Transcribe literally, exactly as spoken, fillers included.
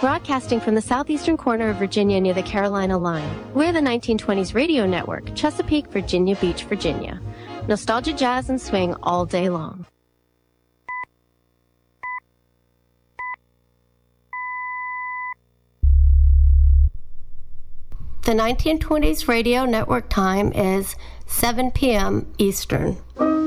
Broadcasting from the southeastern corner of Virginia near the Carolina line, we're the nineteen twenties Radio Network, Chesapeake, Virginia Beach, Virginia. Nostalgia, jazz, and swing all day long. The nineteen twenties Radio Network time is seven p m Eastern.